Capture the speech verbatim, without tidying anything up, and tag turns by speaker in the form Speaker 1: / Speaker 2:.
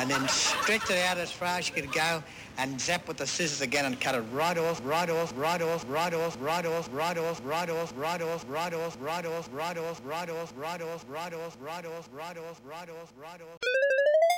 Speaker 1: and then stretch it out as far as you could go, and zap with the scissors again and cut it right off, right off, right off, right off, right off, right off, right off, right off, right off, right off, right off, right off, right off, right off, right off, right off, right off, right off.